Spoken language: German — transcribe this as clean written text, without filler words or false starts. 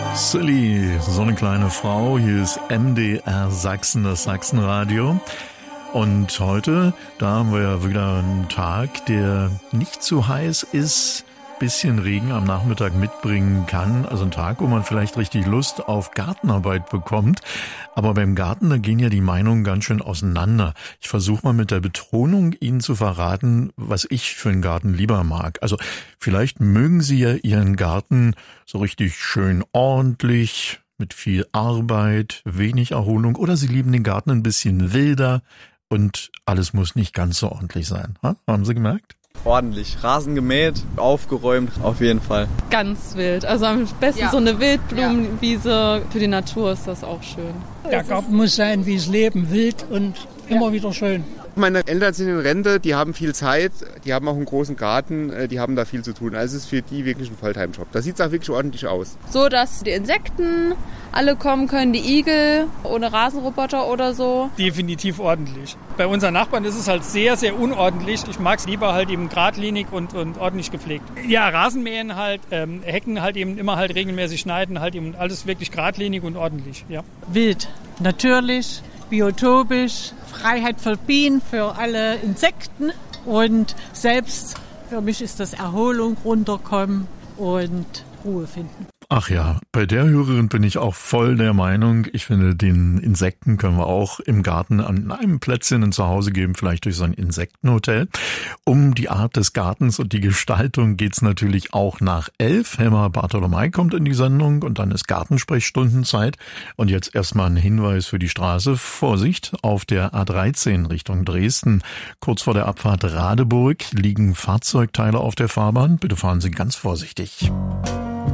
Silly, so eine kleine Frau. Hier ist MDR Sachsen, das Sachsenradio. Und heute, da haben wir ja wieder einen Tag, der nicht zu heiß ist, bisschen Regen am Nachmittag mitbringen kann. Also ein Tag, wo man vielleicht richtig Lust auf Gartenarbeit bekommt. Aber beim Garten, da gehen ja die Meinungen ganz schön auseinander. Ich versuche mal mit der Betonung Ihnen zu verraten, was ich für einen Garten lieber mag. Also vielleicht mögen Sie ja Ihren Garten so richtig schön ordentlich, mit viel Arbeit, wenig Erholung. Oder Sie lieben den Garten ein bisschen wilder und alles muss nicht ganz so ordentlich sein. Ha? Haben Sie gemerkt? Ordentlich. Rasen gemäht, aufgeräumt, auf jeden Fall. Ganz wild. Also am besten so eine Wildblumenwiese. Für die Natur ist das auch schön. Der Garten muss sein wie das Leben, wild und immer wieder schön. Meine Eltern sind in Rente, die haben viel Zeit, die haben auch einen großen Garten, die haben da viel zu tun. Also es ist für die wirklich ein Volltime-Job. Da sieht es auch wirklich ordentlich aus. So, dass die Insekten alle kommen können, die Igel ohne Rasenroboter oder so. Definitiv ordentlich. Bei unseren Nachbarn ist es halt sehr, sehr unordentlich. Ich mag es lieber halt eben geradlinig und ordentlich gepflegt. Ja, Rasenmähen halt, Hecken halt eben immer halt regelmäßig schneiden, halt eben alles wirklich geradlinig und ordentlich, ja. Wild, natürlich, biotopisch, Freiheit für Bienen, für alle Insekten und selbst für mich ist das Erholung, runterkommen und Ruhe finden. Ach ja, bei der Hörerin bin ich auch voll der Meinung. Ich finde, den Insekten können wir auch im Garten an einem Plätzchen ein Zuhause geben, vielleicht durch so ein Insektenhotel. Um die Art des Gartens und die Gestaltung geht's natürlich auch nach 11. Helma Bartolomei kommt in die Sendung und dann ist Gartensprechstundenzeit. Und jetzt erstmal ein Hinweis für die Straße. Vorsicht, auf der A13 Richtung Dresden. Kurz vor der Abfahrt Radeburg liegen Fahrzeugteile auf der Fahrbahn. Bitte fahren Sie ganz vorsichtig.